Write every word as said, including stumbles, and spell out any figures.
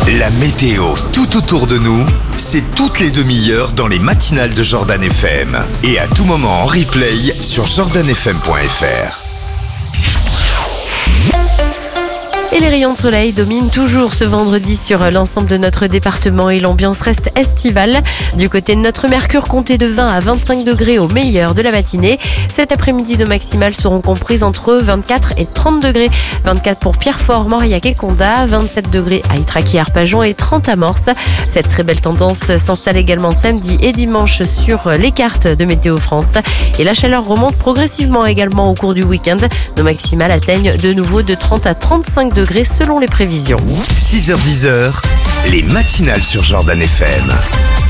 La météo tout autour de nous, c'est toutes les demi-heures dans les matinales de Jordan F M. Et à tout moment en replay sur jordan f m point f r. Et les rayons de soleil dominent toujours ce vendredi sur l'ensemble de notre département et l'ambiance reste estivale. Du côté de notre Mercure, comptez de vingt à vingt-cinq degrés au meilleur de la matinée. Cet après-midi, nos maximales seront comprises entre vingt-quatre et trente degrés. vingt-quatre pour Pierrefort, Mauriac et Condat, vingt-sept degrés à Ytrac et Arpajon et trente à Morse. Cette très belle tendance s'installe également samedi et dimanche sur les cartes de Météo France. Et la chaleur remonte progressivement également au cours du week-end. Nos maximales atteignent de nouveau de trente à trente-cinq degrés. selon les prévisions. six heures dix, les matinales sur Jordan F M.